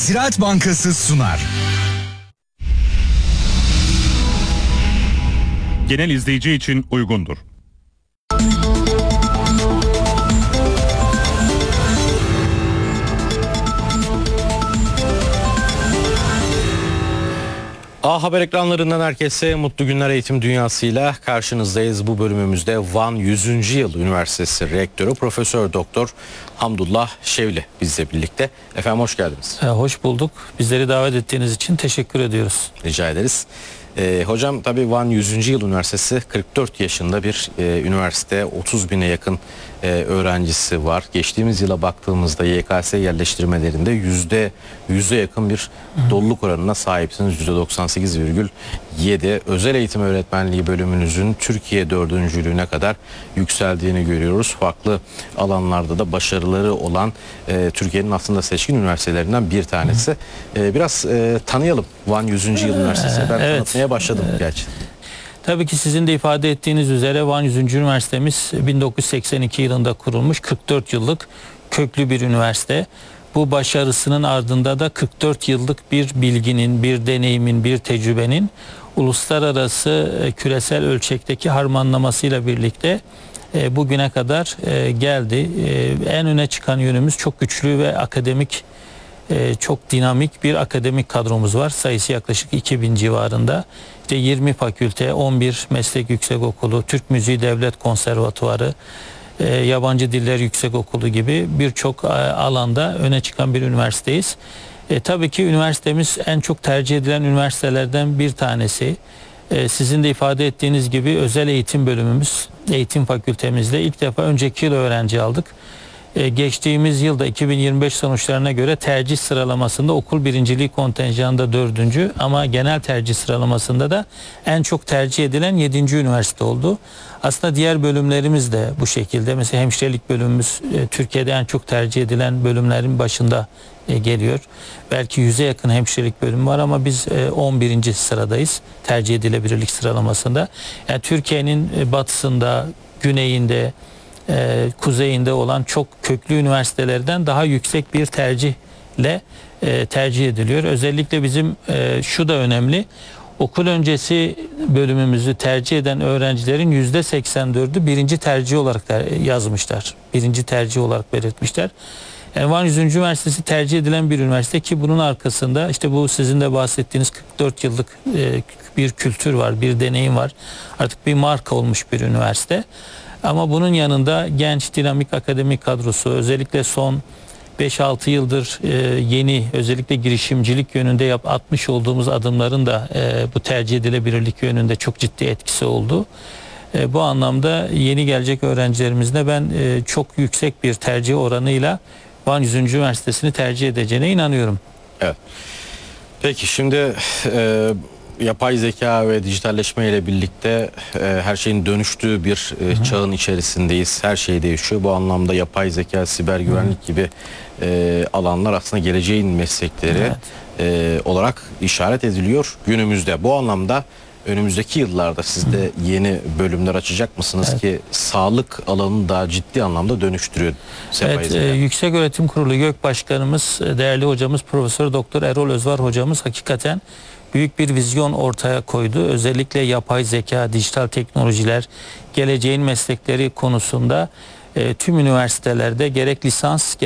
Ziraat Bankası sunar. Genel izleyici için uygundur. A Haber ekranlarından herkese mutlu günler. Eğitim Dünyası'yla karşınızdayız. Bu bölümümüzde Van 100. Yıl Üniversitesi Rektörü Profesör Doktor Hamdullah Şevli bizle birlikte. Efendim hoş geldiniz. Hoş bulduk. Bizleri davet ettiğiniz için teşekkür ediyoruz. Rica ederiz. Hocam tabii Van 100. Yıl Üniversitesi 44 yaşında bir üniversite. 30 bine yakın öğrencisi var. Geçtiğimiz yıla baktığımızda YKS yerleştirmelerinde %100'e yakın bir doluluk oranına sahipsiniz. %98,7. Özel eğitim öğretmenliği bölümünüzün Türkiye dördüncülüğüne kadar yükseldiğini görüyoruz. Farklı alanlarda da başarıları olan Türkiye'nin aslında seçkin üniversitelerinden bir tanesi. Biraz tanıyalım Van 100. Yıl Üniversitesi. Ben tanıtmaya başladım gerçi. Tabii ki sizin de ifade ettiğiniz üzere Van 100. Üniversitemiz 1982 yılında kurulmuş 44 yıllık köklü bir üniversite. Bu başarısının ardında da 44 yıllık bir bilginin, bir deneyimin, bir tecrübenin uluslararası küresel ölçekteki harmanlamasıyla birlikte bugüne kadar geldi. En öne çıkan yönümüz çok güçlü ve akademik, çok dinamik bir akademik kadromuz var. Sayısı yaklaşık 2000 civarında. İşte 20 fakülte, 11 meslek yüksekokulu, Türk Müziği Devlet Konservatuvarı, Yabancı Diller Yüksekokulu gibi birçok alanda öne çıkan bir üniversiteyiz. Tabii ki üniversitemiz en çok tercih edilen üniversitelerden bir tanesi. Sizin de ifade ettiğiniz gibi özel eğitim bölümümüz, eğitim fakültemizde ilk defa önceki yıl öğrenci aldık. Geçtiğimiz yılda 2025 sonuçlarına göre tercih sıralamasında okul birinciliği kontenjanında 4. ama genel tercih sıralamasında da en çok tercih edilen 7. üniversite oldu. Aslında diğer bölümlerimiz de bu şekilde. Mesela hemşirelik bölümümüz Türkiye'de en çok tercih edilen bölümlerin başında geliyor. Belki 100'e yakın hemşirelik bölümü var ama biz 11. sıradayız tercih edilebilirlik sıralamasında. Yani Türkiye'nin batısında, güneyinde, kuzeyinde olan çok köklü üniversitelerden daha yüksek bir tercihle tercih ediliyor. Özellikle bizim şu da önemli. Okul öncesi bölümümüzü tercih eden öğrencilerin %84'ü birinci tercih olarak yazmışlar. Birinci tercih olarak belirtmişler. Yani Van 100. Üniversitesi tercih edilen bir üniversite ki bunun arkasında işte bu sizin de bahsettiğiniz 44 yıllık bir kültür var, bir deneyim var. Artık bir marka olmuş bir üniversite. Ama bunun yanında genç, dinamik akademik kadrosu, özellikle son 5-6 yıldır yeni, özellikle girişimcilik yönünde atmış olduğumuz adımların da bu tercih edilebilirlik yönünde çok ciddi etkisi oldu. Bu anlamda yeni gelecek öğrencilerimizle ben çok yüksek bir tercih oranıyla Van 100. Üniversitesi'ni tercih edeceğine inanıyorum. Evet. Peki şimdi yapay zeka ve dijitalleşme ile birlikte her şeyin dönüştüğü bir çağın içerisindeyiz. Her şey değişiyor. Bu anlamda yapay zeka, siber güvenlik gibi alanlar aslında geleceğin meslekleri olarak işaret ediliyor günümüzde. Bu anlamda önümüzdeki yıllarda siz de yeni bölümler açacak mısınız ki sağlık alanını daha ciddi anlamda dönüştürüyor? Yüksek Öğretim Kurulu YÖK Başkanımız, değerli hocamız Profesör Doktor Erol Özvar hocamız hakikaten büyük bir vizyon ortaya koydu. Özellikle yapay zeka, dijital teknolojiler, geleceğin meslekleri konusunda tüm üniversitelerde gerek lisans